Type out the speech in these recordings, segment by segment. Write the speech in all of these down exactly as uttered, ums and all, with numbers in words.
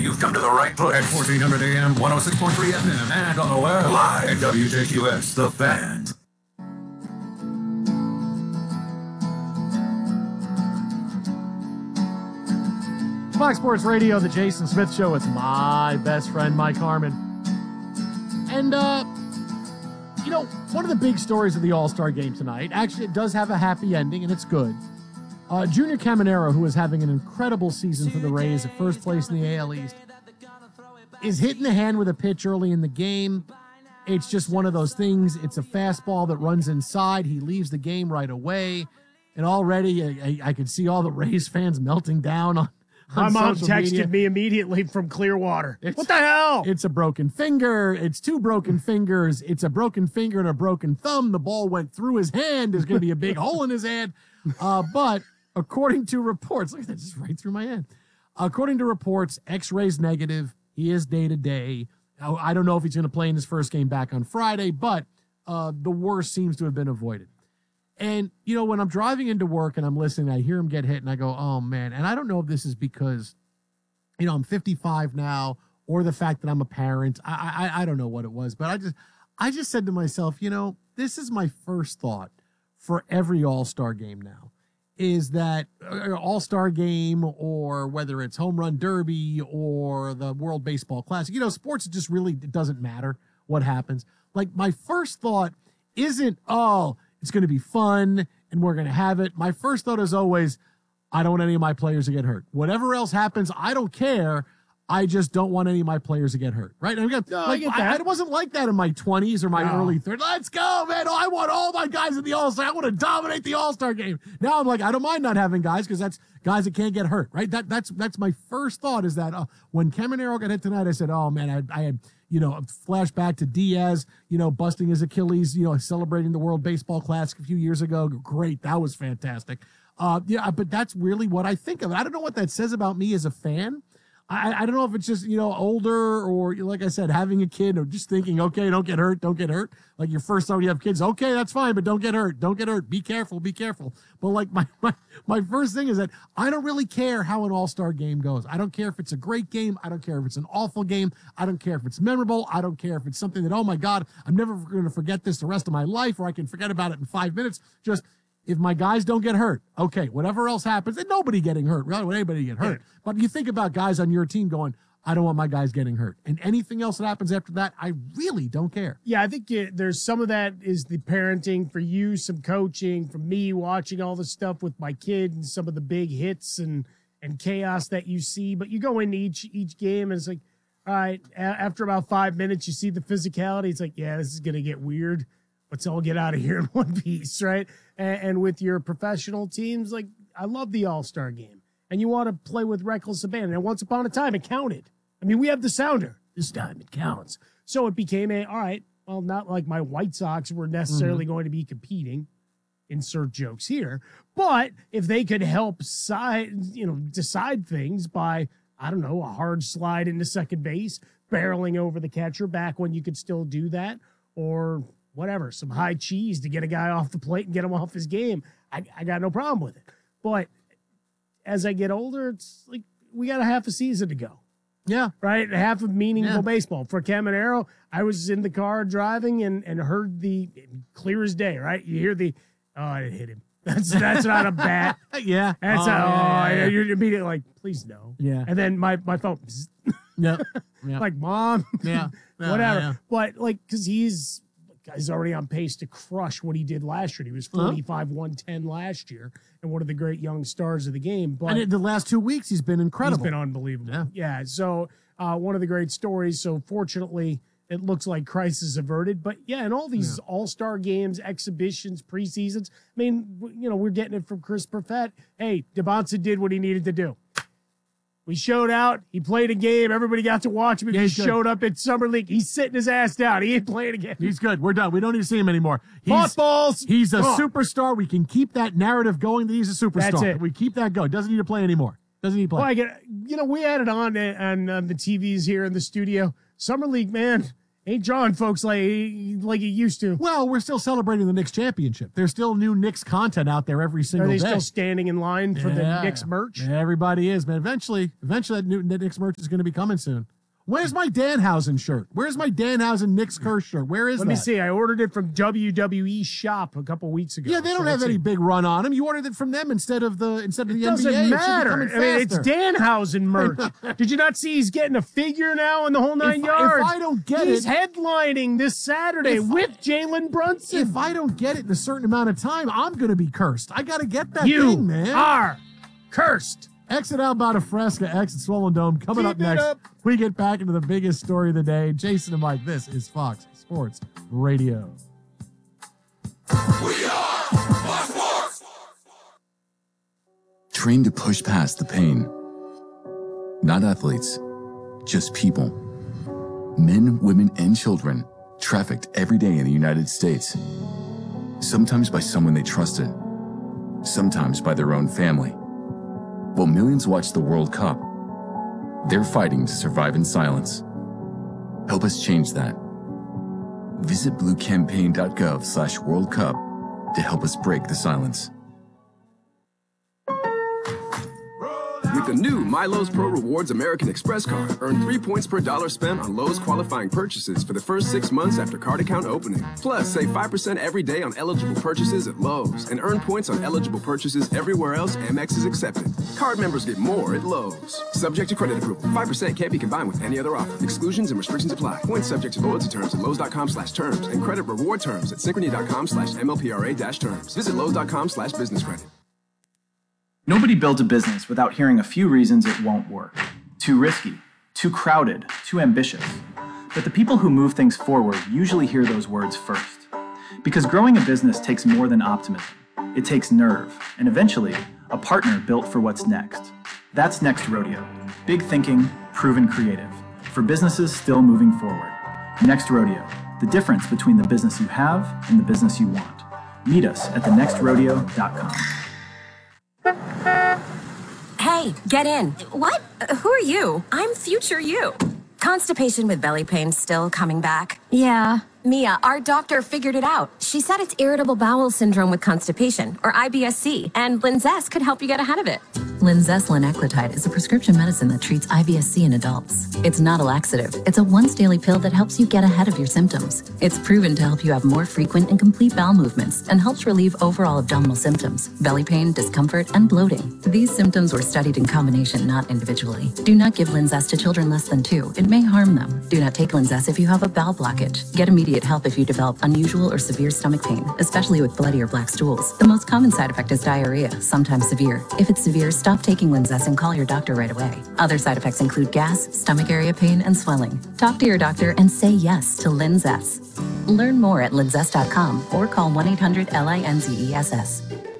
you've come to the right place. fourteen hundred A M, one oh six point three F M, and on the web, live at W J Q S, The Fan. Fox Sports Radio, the Jason Smith Show. It's my best friend, Mike Harmon. And, uh, you know, one of the big stories of the All-Star Game tonight, actually, it does have a happy ending, and it's good. Uh, Junior Caminero, who is having an incredible season for the Rays at first place in the A L East, is hitting the hand with a pitch early in the game. It's just one of those things. It's a fastball that runs inside. He leaves the game right away. And already I, I, I could see all the Rays fans melting down on My mom texted media. me immediately from Clearwater. It's, what the hell? It's a broken finger. It's two broken fingers. It's a broken finger and a broken thumb. The ball went through his hand. There's going to be a big hole in his hand. Uh, but according to reports, look at that, just right through my hand. According to reports, X-rays negative. He is day-to-day. I don't know if he's going to play in his first game back on Friday, but uh, the worst seems to have been avoided. And, you know, when I'm driving into work and I'm listening, I hear him get hit and I go, oh, man. And I don't know if this is because, you know, I'm fifty-five now or the fact that I'm a parent. I, I I don't know what it was, but I just I just said to myself, you know, this is my first thought for every All-Star game now is that uh, All-Star game or whether it's Home Run Derby or the World Baseball Classic, you know, sports just really it doesn't matter what happens. Like my first thought isn't, oh, it's going to be fun and we're going to have it. My first thought is always, I don't want any of my players to get hurt. Whatever else happens, I don't care. I just don't want any of my players to get hurt. Right? And again, No, like, I get that. I, I wasn't like that in my twenties or my No. early thirties. Let's go, man. Oh, I want all my guys in the All-Star. I want to dominate the All-Star game. Now I'm like, I don't mind not having guys because that's guys that can't get hurt. Right? That That's that's my first thought is that uh, when Caminero got hit tonight, I said, oh, man, I, I had – you know, flashback to Diaz, you know, busting his Achilles, you know, celebrating the World Baseball Classic a few years ago. Great. That was fantastic. Uh, yeah, but that's really what I think of. I don't know what that says about me as a fan. I, I don't know if it's just, you know, older or, like I said, having a kid or just thinking, okay, don't get hurt, don't get hurt. Like your first time you have kids, okay, that's fine, but don't get hurt, don't get hurt. Be careful, be careful. But like my, my, my first thing is that I don't really care how an all-star game goes. I don't care if it's a great game. I don't care if it's an awful game. I don't care if it's memorable. I don't care if it's something that, oh my God, I'm never going to forget this the rest of my life or I can forget about it in five minutes. Just, if my guys don't get hurt, okay, whatever else happens, and nobody getting hurt, really, anybody get hurt. Yeah. But you think about guys on your team going, I don't want my guys getting hurt. And anything else that happens after that, I really don't care. Yeah, I think it, there's some of that is the parenting for you, some coaching, for me watching all the stuff with my kid and some of the big hits and, and chaos that you see. But you go into each each game and it's like, all right, a- after about five minutes, you see the physicality. It's like, yeah, this is going to get weird. Let's all get out of here in one piece, right? And, and with your professional teams, like, I love the All-Star game. And you want to play with reckless abandon. And once upon a time, it counted. I mean, we have the sounder. This time it counts. So it became a, all right, well, not like my White Sox were necessarily mm-hmm. going to be competing. Insert jokes here. But if they could help side, you know, decide things by, I don't know, a hard slide into second base, barreling over the catcher back when you could still do that, or whatever, some high cheese to get a guy off the plate and get him off his game, I, I got no problem with it. But as I get older, it's like we got a half a season to go. Yeah. Right? Half of meaningful yeah. baseball. For Caminero, I was in the car driving and, and heard the, clear as day, right? You hear the, oh, it hit him. That's that's not a bat. yeah. That's oh, a, oh, yeah, yeah, yeah. You're immediately like, please no. Yeah. And then my, my phone, yep. yep. like, Mom, yeah. whatever. Yeah. But like, because he's, He's already on pace to crush what he did last year. He was forty-five one ten last year and one of the great young stars of the game. But and the last two weeks, he's been incredible. He's been unbelievable. Yeah. yeah so uh, one of the great stories. So fortunately, it looks like crisis averted. But yeah, in all these yeah. all-star games, exhibitions, preseasons, I mean, you know, we're getting it from Chris Perfett. Hey, Devonta did what he needed to do. We showed out. He played a game. Everybody got to watch him. He yeah, showed up at Summer League. He's sitting his ass down. He ain't playing again. He's good. We're done. We don't need to see him anymore. He's, Mothballs. He's a oh. superstar. We can keep that narrative going that he's a superstar. That's it. We keep that going. Doesn't need to play anymore. Doesn't need to play. Well, I get, you know, we had it on, on on the T Vs here in the studio. Summer League, man, ain't drawing folks like like it used to. Well, we're still celebrating the Knicks championship. There's still new Knicks content out there every single Are they day. still standing in line for Yeah. the Knicks merch? Yeah, everybody is, man. Eventually, eventually that new that Knicks merch is going to be coming soon. Where's my Danhausen shirt? Where's my Danhausen Knicks curse shirt? Where is Let that? me see. I ordered it from W W E Shop a couple weeks ago. Yeah, they don't so have let's any see. big run on them. You ordered it from them instead of the instead of the It doesn't N B A. matter. It should be I mean, it's faster. Danhausen merch. Did you not see he's getting a figure now in the whole nine If- if yards? I don't get he's it- headlining this Saturday If- with Jalen Brunson. If I don't get it in a certain amount of time, I'm going to be cursed. I got to get that you thing, man. are cursed. Exit Alberta Fresca, exit Swollen Dome. Coming Keep up it next, up. we get back into the biggest story of the day. Jason and Mike, this is Fox Sports Radio. Trained to push past the pain. Not athletes, just people. Men, women, and children trafficked every day in the United States. Sometimes by someone they trusted, sometimes by their own family. While millions watch the World Cup, they're fighting to survive in silence. Help us change that. Visit bluecampaign.gov slash World Cup to help us break the silence. With the new MyLowe's Pro Rewards American Express card, earn three points per dollar spent on Lowe's qualifying purchases for the first six months after card account opening. Plus, save five percent every day on eligible purchases at Lowe's and earn points on eligible purchases everywhere else Amex is accepted. Card members get more at Lowe's. Subject to credit approval. five percent can't be combined with any other offer. Exclusions and restrictions apply. Points subject to loyalty terms at Lowe's.com slash terms and credit reward terms at Synchrony.com slash MLPRA dash terms. Visit Lowe's.com slash business credit. Nobody builds a business without hearing a few reasons it won't work. Too risky, too crowded, too ambitious. But the people who move things forward usually hear those words first. Because growing a business takes more than optimism. It takes nerve, and eventually, a partner built for what's next. That's Next Rodeo. Big thinking, proven creative. For businesses still moving forward. Next Rodeo. The difference between the business you have and the business you want. Meet us at the next rodeo dot com. Hey, get in. What? Uh, Who are you? I'm future you. Constipation with belly pain still coming back? Yeah. Mia, our doctor figured it out. She said it's irritable bowel syndrome with constipation, or I B S C, and Linzess could help you get ahead of it. Linzess linaclotide is a prescription medicine that treats I B S C in adults. It's not a laxative. It's a once-daily pill that helps you get ahead of your symptoms. It's proven to help you have more frequent and complete bowel movements and helps relieve overall abdominal symptoms, belly pain, discomfort, and bloating. These symptoms were studied in combination, not individually. Do not give Linzess to children less than two. It may harm them. Do not take Linzess if you have a bowel blockage. Get immediate help if you develop unusual or severe stomach pain, especially with bloody or black stools. The most common side effect is diarrhea, sometimes severe. If it's severe, stop taking Linzess and call your doctor right away. Other side effects include gas, stomach area pain, and swelling. Talk to your doctor and say yes to Linzess. Learn more at linzess dot com or call one eight hundred L I N Z E S S.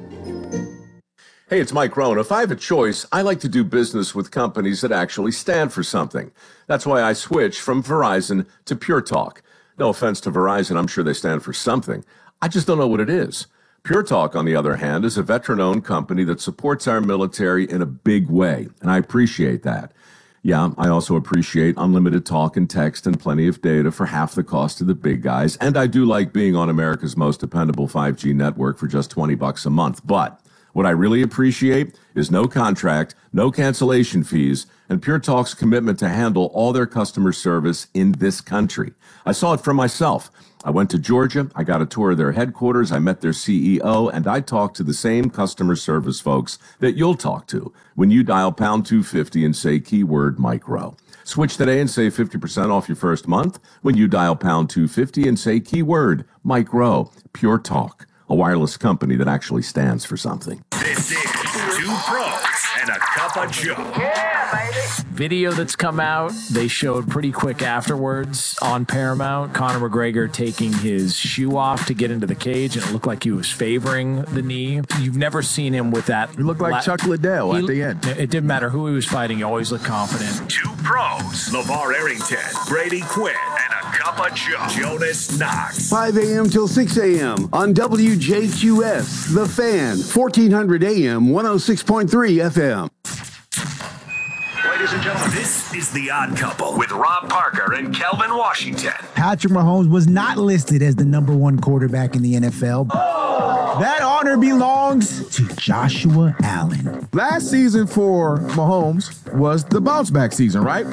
Hey, it's Mike Rohn. If I have a choice, I like to do business with companies that actually stand for something. That's why I switched from Verizon to Pure Talk. No offense to Verizon, I'm sure they stand for something. I just don't know what it is. Pure Talk, on the other hand, is a veteran-owned company that supports our military in a big way, and I appreciate that. Yeah, I also appreciate unlimited talk and text and plenty of data for half the cost of the big guys, and I do like being on America's most dependable five G network for just twenty bucks a month. But what I really appreciate is no contract, no cancellation fees, and Pure Talk's commitment to handle all their customer service in this country. I saw it for myself. I went to Georgia, I got a tour of their headquarters, I met their C E O, and I talked to the same customer service folks that you'll talk to when you dial pound two fifty and say keyword Mike Rowe. Switch today and save fifty percent off your first month when you dial pound two fifty and say keyword Mike Rowe. Pure Talk, a wireless company that actually stands for something. This is Two Pros and a Cup of Joe. Video that's come out, they showed pretty quick afterwards on Paramount. Conor McGregor taking his shoe off to get into the cage, and it looked like he was favoring the knee. You've never seen him with that. He looked like la- Chuck Liddell he, at the end. It didn't matter who he was fighting. He always looked confident. Two Pros, LeVar Arrington, Brady Quinn, and a Cup of Joe, Jonas Knox. five a.m. till six a.m. on W J Q S, The Fan, fourteen hundred A M, one oh six point three F M. Ladies and gentlemen, this is The Odd Couple with Rob Parker and Kelvin Washington. Patrick Mahomes was not listed as the number one quarterback in the N F L. That honor belongs to Joshua Allen. Last season for Mahomes was the bounce back season, right?